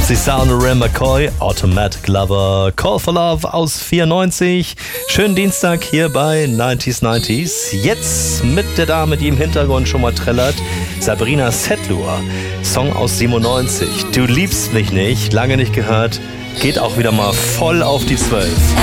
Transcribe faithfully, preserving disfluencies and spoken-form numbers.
siebenundneunzig Saunders McCoy, Automatic Lover, Call for Love aus vierundneunzig. Schönen Dienstag hier bei neunziger neunzig. Jetzt mit der Dame, die im Hintergrund schon mal trällert, Sabrina Setlur. Song aus siebenundneunzig. Du liebst mich nicht, lange nicht gehört, geht auch wieder mal voll auf die zwölf.